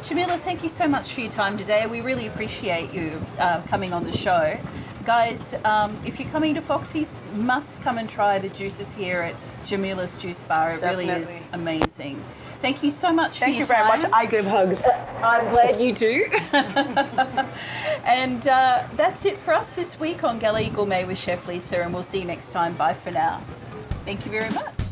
Jamila, thank you so much for your time today. We really appreciate you coming on the show. Guys, if you're coming to Foxy's, must come and try the juices here at Jamila's Juice Bar. It really is amazing. Thank you so much for your time. Thank you very much. I give hugs. I'm glad you do. And that's it for us this week on Galley Gourmet with Chef Lisa, and we'll see you next time. Bye for now. Thank you very much.